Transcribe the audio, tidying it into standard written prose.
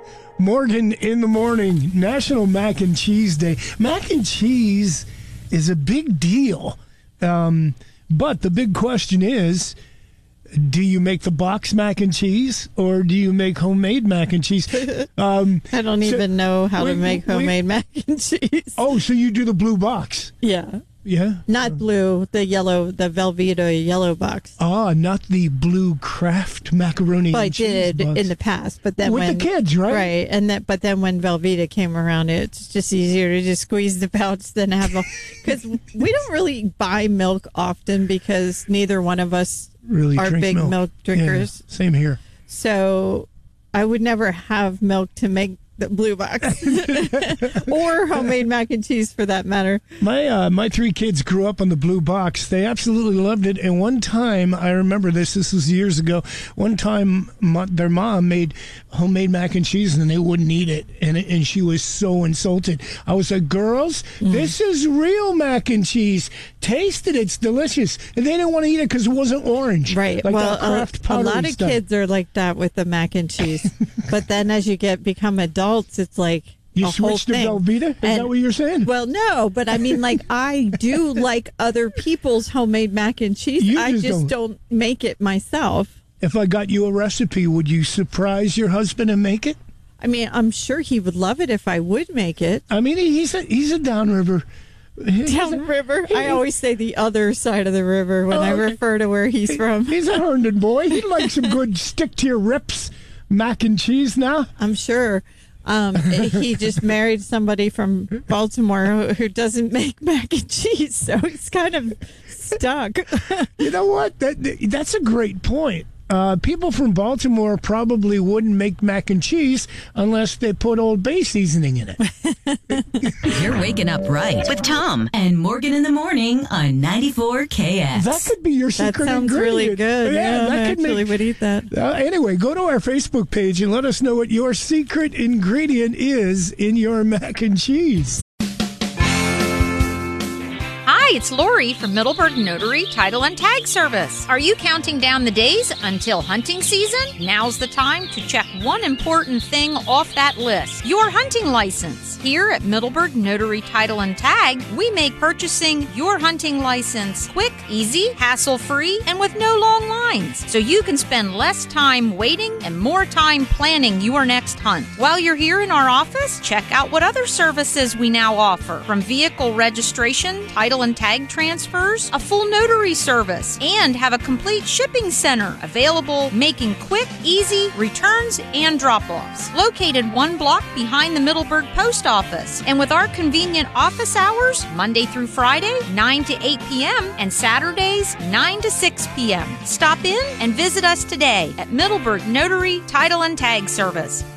Morgan in the morning, National Mac and Cheese Day. Mac and cheese is a big deal. But the big question is, do you make the box mac and cheese or do you make homemade mac and cheese? I don't even know how to make homemade mac and cheese. Oh, so you do the blue box? Yeah. Yeah? Not blue, the yellow, the Velveeta yellow box. Ah, not the blue Kraft macaroni Well, and cheese I did box. in the past, but then with when the kids, right? Right, but then when Velveeta came around, it's just easier to just squeeze the pouch than have a because we don't really buy milk often because neither one of us Really are drink big milk drinkers. Yeah, same here. So I would never have milk to make the blue box or homemade mac and cheese for that matter. My three kids grew up on the blue box. They absolutely loved it. And one time, I remember this was years ago, one time their mom made homemade mac and cheese and they wouldn't eat it. And she was so insulted. I was like, girls, this is real mac and cheese. Taste it. It's delicious. And they didn't want to eat it because it wasn't orange. Right. Like well, that Kraft a lot powdery of stuff. kids are like that with the mac and cheese. But then as you become adults, it's like you a whole switched to thing. Velveeta? Is that what you're saying? Well, no, but I mean, like, I do like other people's homemade mac and cheese. You I just just don't make it myself. If I got you a recipe, would you surprise your husband and make it? I mean, I'm sure he would love it if I would make it. I mean, he's a downriver. Downriver? I always say the other side of the river when I refer to where he's from. He's a Herndon boy. He likes some good stick-to-your-rips mac and cheese now. I'm sure. He just married somebody from Baltimore who doesn't make mac and cheese, so he's kind of stuck. You know what? That's a great point. People from Baltimore probably wouldn't make mac and cheese unless they put Old Bay seasoning in it. You're waking up right with Tom and Morgan in the morning on 94 KX. That could be your secret ingredient. That sounds really good. Yeah, I actually would eat that. Anyway, go to our Facebook page and let us know what your secret ingredient is in your mac and cheese. Hi, it's Lori from Middleburg Notary Title and Tag Service. Are you counting down the days until hunting season? Now's the time to check one important thing off that list, your hunting license. Here at Middleburg Notary Title and Tag, we make purchasing your hunting license quick, easy, hassle-free, and with no long lines, so you can spend less time waiting and more time planning your next hunt. While you're here in our office, check out what other services we now offer, from vehicle registration, title and tag transfers, a full notary service, and have a complete shipping center available, making quick, easy returns and drop-offs. Located 1 block behind the Middleburg Post Office. And with our convenient office hours, Monday through Friday, 9 to 8 p.m., and Saturdays, 9 to 6 p.m. Stop in and visit us today at Middleburg Notary Title and Tag Service.